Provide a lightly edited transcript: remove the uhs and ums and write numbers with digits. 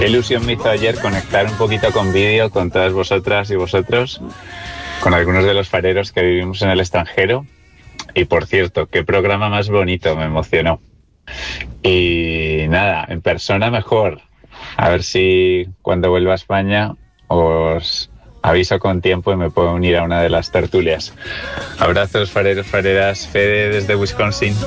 ilusión me hizo ayer conectar un poquito con vídeo con todas vosotras y vosotros, con algunos de los fareros que vivimos en el extranjero. Y por cierto, qué programa más bonito, me emocionó. Y nada, en persona mejor. A ver si cuando vuelva a España os aviso con tiempo y me puedo unir a una de las tertulias. Abrazos, fareros, fareras. Fede desde Wisconsin.